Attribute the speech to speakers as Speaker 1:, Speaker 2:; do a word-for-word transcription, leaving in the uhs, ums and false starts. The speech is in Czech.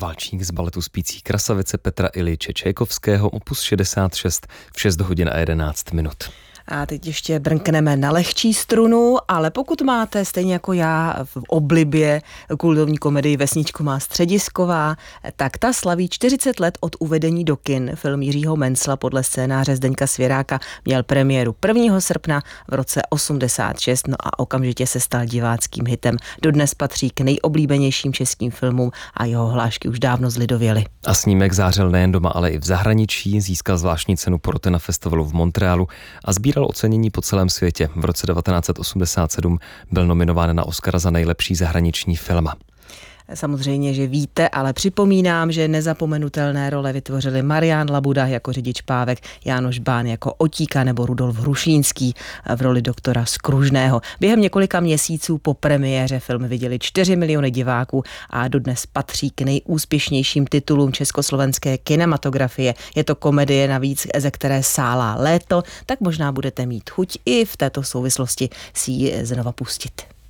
Speaker 1: Valčík z baletu Spící krasavice Petra Iljiče Čajkovského, opus šedesát šest v šest hodin a jedenáct minut.
Speaker 2: A teď ještě brnkneme na lehčí strunu, ale pokud máte stejně jako já v oblibě kultovní komedii Vesničko má středisková, tak ta slaví čtyřicet let od uvedení do kin. Film Jiřího Mencla podle scénáře Zdeňka Svěráka měl premiéru prvního srpna v roce osmdesát šest, no a okamžitě se stal diváckým hitem. Dodnes patří k nejoblíbenějším českým filmům a jeho hlášky už dávno zlidověly.
Speaker 1: A snímek zářil nejen doma, ale i v zahraničí, získal zvláštní cenu poroty na festivalu v Montrealu a sbíral ocenění po celém světě. V roce devatenáct set osmdesát sedm byl nominován na Oscara za nejlepší zahraniční film.
Speaker 2: Samozřejmě, že víte, ale připomínám, že nezapomenutelné role vytvořili Marián Labuda jako řidič Pávek, Jánoš Bán jako Otíka nebo Rudolf Hrušínský v roli doktora Skružného. Během několika měsíců po premiéře film viděli čtyři miliony diváků a dodnes patří k nejúspěšnějším titulům československé kinematografie. Je to komedie navíc, ze které sálá léto, tak možná budete mít chuť i v této souvislosti si ji znova pustit.